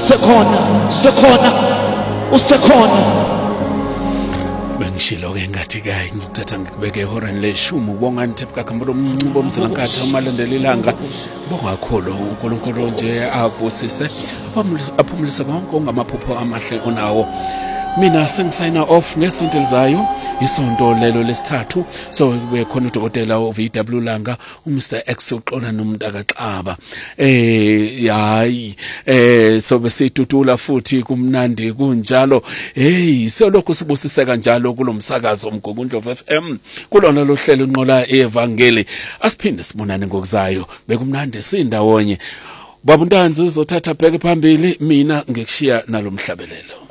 usekhona. Bengishilo ke ngathi ke ngizokuthatha ngikubeke ehoreni leshumi ubonga nithepha kakhulu umncubo omselankathi umalandela ilanga bonga kakhulu uNkulunkulu nje abusise aphumulise konke ongamaphupho amahle onawo. Mina sengisayina off ngesonto elizayo isonto lelo lesithathu so kube khona udokotela oVW Langa uMr X uqona nomntaka Xaba hayi so besitutula futhi kumnandi kunjalo solokhu sibusiseka njalo kulomsakazo umgungundlovu FM kulona lohlelo unqola evangeli asiphinde sibonane ngokuzayo bekumnandi sindawonye baba uNtanzi uzothatha bheke phambili mina ngikushiya nalomhlabelelo.